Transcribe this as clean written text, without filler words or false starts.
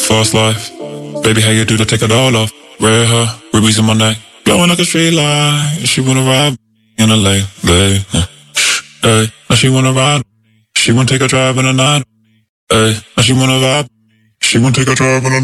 fast life. Baby, how you do to take it all off? Red hair, rubies in my neck, glowing like a street light. She wanna ride in a lay. Hey, now she wanna ride. She wanna take a drive in the night. Hey, now she wanna vibe. She wanna take a drive in the